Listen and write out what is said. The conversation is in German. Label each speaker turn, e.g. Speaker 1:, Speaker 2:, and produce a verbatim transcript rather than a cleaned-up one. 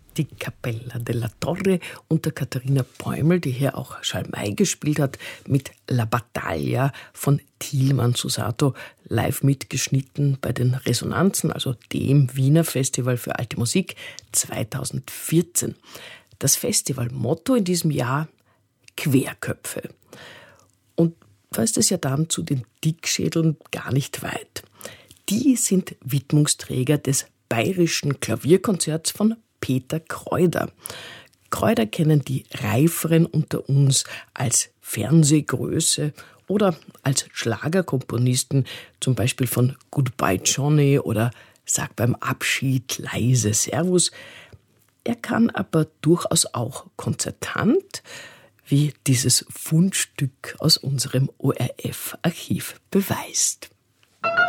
Speaker 1: Die Cappella della Torre unter Katharina Bäumel, die hier auch Schalmei gespielt hat, mit La Battaglia von Thielmann Susato, live mitgeschnitten bei den Resonanzen, also dem Wiener Festival für alte Musik zweitausendvierzehn. Das Festivalmotto in diesem Jahr: Querköpfe. Und da ist es ja dann zu den Dickschädeln gar nicht weit. Die sind Widmungsträger des Bayerischen Klavierkonzerts von Peter Kreuder. Kreuder kennen die Reiferen unter uns als Fernsehgröße oder als Schlagerkomponisten, zum Beispiel von Goodbye Johnny oder Sag beim Abschied leise Servus. Er kann aber durchaus auch konzertant, wie dieses Fundstück aus unserem O R F-Archiv beweist.